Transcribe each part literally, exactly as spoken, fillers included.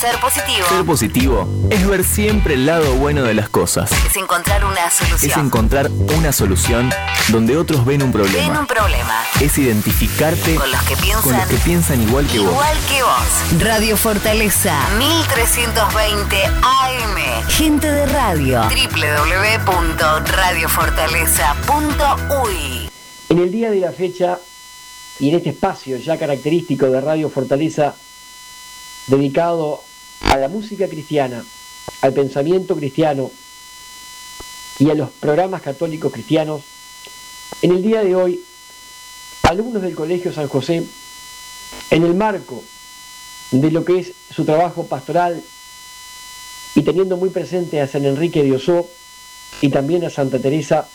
Ser positivo. Ser positivo es ver siempre el lado bueno de las cosas. Es encontrar una solución. Es encontrar una solución donde otros ven un problema. Ven un problema. Es identificarte con los que piensan, con los que piensan igual que igual vos. Igual que vos. Radio Fortaleza, mil trescientos veinte A M. Gente de radio. doble u doble u doble u punto radio fortaleza punto u y. En el día de la fecha y en este espacio ya característico de Radio Fortaleza, dedicado a la música cristiana, al pensamiento cristiano y a los programas católicos cristianos, en el día de hoy, alumnos del Colegio San José, en el marco de lo que es su trabajo pastoral y teniendo muy presente a San Enrique de Ossó y también a Santa Teresa,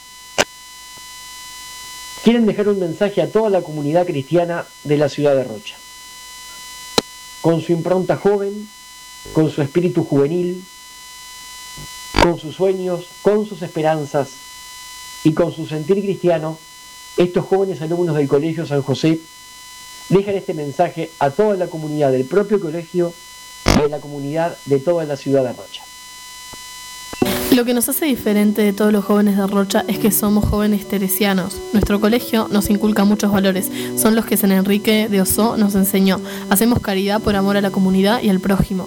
quieren dejar un mensaje a toda la comunidad cristiana de la ciudad de Rocha. Con su impronta joven, con su espíritu juvenil, con sus sueños, con sus esperanzas y con su sentir cristiano, estos jóvenes alumnos del Colegio San José dejan este mensaje a toda la comunidad del propio colegio y a la comunidad de toda la ciudad de Rocha. Lo que nos hace diferente de todos los jóvenes de Rocha es que somos jóvenes teresianos. Nuestro colegio nos inculca muchos valores, son los que San Enrique de Ossó nos enseñó. Hacemos caridad por amor a la comunidad y al prójimo.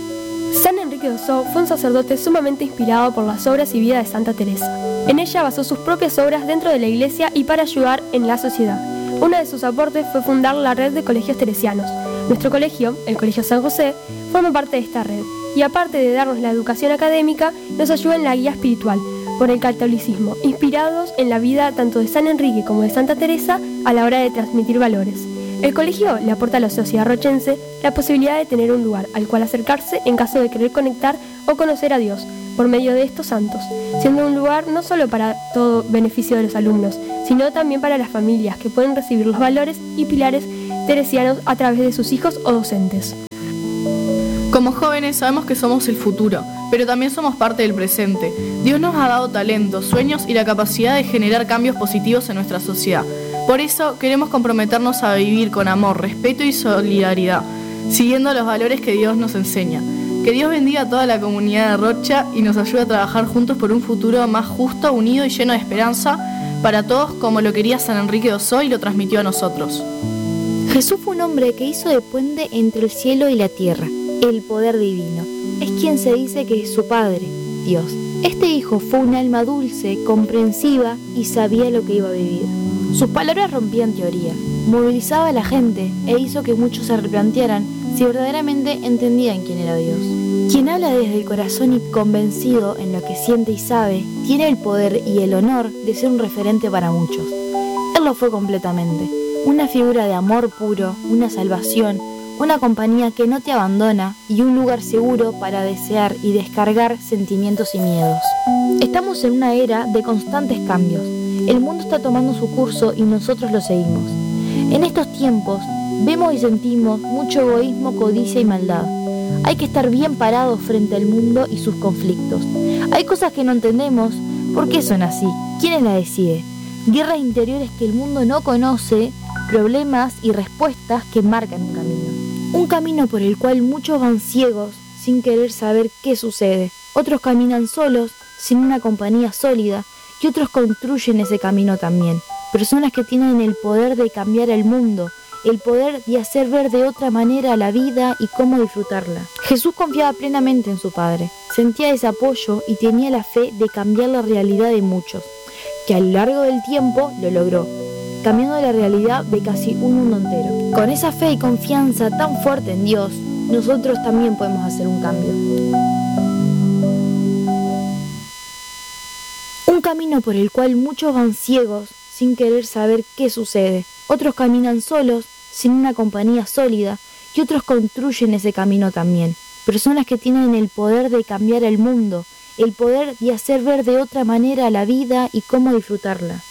San Enrique de Ossó fue un sacerdote sumamente inspirado por las obras y vida de Santa Teresa. En ella basó sus propias obras dentro de la iglesia y para ayudar en la sociedad. Uno de sus aportes fue fundar la red de colegios teresianos. Nuestro colegio, el Colegio San José, forma parte de esta red. Y aparte de darnos la educación académica, nos ayuda en la guía espiritual por el catolicismo, inspirados en la vida tanto de San Enrique como de Santa Teresa a la hora de transmitir valores. El colegio le aporta a la sociedad rochense la posibilidad de tener un lugar al cual acercarse en caso de querer conectar o conocer a Dios por medio de estos santos, siendo un lugar no solo para todo beneficio de los alumnos, sino también para las familias que pueden recibir los valores y pilares teresianos a través de sus hijos o docentes. Como jóvenes sabemos que somos el futuro, pero también somos parte del presente. Dios nos ha dado talentos, sueños y la capacidad de generar cambios positivos en nuestra sociedad. Por eso queremos comprometernos a vivir con amor, respeto y solidaridad, siguiendo los valores que Dios nos enseña. Que Dios bendiga a toda la comunidad de Rocha y nos ayude a trabajar juntos por un futuro más justo, unido y lleno de esperanza para todos, como lo quería San Enrique de Ossó y lo transmitió a nosotros. Jesús fue un hombre que hizo de puente entre el cielo y la tierra. El poder divino. Es quien se dice que es su Padre, Dios. Este hijo fue un alma dulce, comprensiva y sabía lo que iba a vivir. Sus palabras rompían teoría, movilizaba a la gente e hizo que muchos se replantearan si verdaderamente entendían quién era Dios. Quien habla desde el corazón y convencido en lo que siente y sabe, tiene el poder y el honor de ser un referente para muchos. Él lo fue completamente. Una figura de amor puro, una salvación, una compañía que no te abandona y un lugar seguro para desear y descargar sentimientos y miedos. Estamos en una era de constantes cambios. El mundo está tomando su curso y nosotros lo seguimos. En estos tiempos vemos y sentimos mucho egoísmo, codicia y maldad. Hay que estar bien parados frente al mundo y sus conflictos. Hay cosas que no entendemos. ¿Por qué son así? ¿Quiénes las decide? Guerras interiores que el mundo no conoce, problemas y respuestas que marcan un camino. Un camino por el cual muchos van ciegos sin querer saber qué sucede. Otros caminan solos, sin una compañía sólida, y otros construyen ese camino también. Personas que tienen el poder de cambiar el mundo, el poder de hacer ver de otra manera la vida y cómo disfrutarla. Jesús confiaba plenamente en su Padre, sentía ese apoyo y tenía la fe de cambiar la realidad de muchos, que a lo largo del tiempo lo logró, cambiando la realidad de casi un mundo entero. Con esa fe y confianza tan fuerte en Dios, nosotros también podemos hacer un cambio. Un camino por el cual muchos van ciegos sin querer saber qué sucede. Otros caminan solos, sin una compañía sólida, y otros construyen ese camino también. Personas que tienen el poder de cambiar el mundo, el poder de hacer ver de otra manera la vida y cómo disfrutarla.